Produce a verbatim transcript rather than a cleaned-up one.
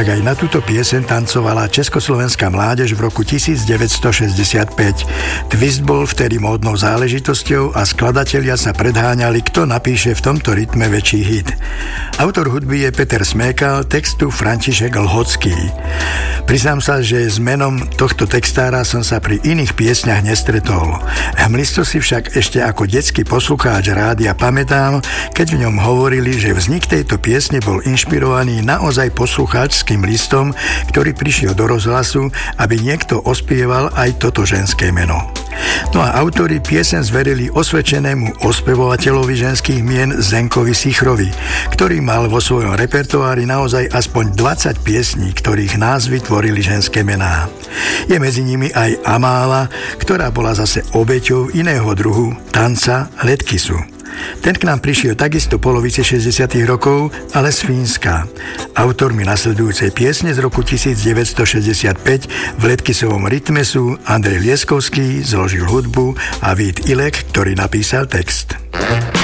tak aj na túto pieseň tancovala československá mládež v roku devätnásťstošesťdesiatpäť. Twist bol vtedy módnou záležitosťou a skladatelia sa predháňali, kto napíše v tomto rytme väčší hit. Autor hudby je Peter Smekal, textu František Lhocký. Priznám sa, že s menom tohto textára som sa pri iných piesňach nestretol. Hmlisto si však ešte ako detský poslucháč rádia pamätám, keď v ňom hovorili, že vznik tejto piesne bol inšpirovaný naozaj poslucháčským listom, ktorý prišiel do rozhlasu, aby niekto ospieval aj toto ženské meno. No a autori piesen zverili osvedčenému ospevovateľovi ženských mien Zenkovi Sichrovi, ktorý mal vo svojom repertoári naozaj aspoň dvadsať piesní, ktorých názvy tvorili ženské mená. Je medzi nimi aj Amála, ktorá bola zase obeťou iného druhu, tanca Letkisu. Ten k nám prišiel takisto v polovici šesťdesiatych rokov, ale z Fínska. Autormi nasledujúcej piesne z roku devätnásťstošesťdesiatpäť v Letkisovom rytme sú Andrej Lieskovský, zložil hudbu, a Vít Ilek, ktorý napísal text.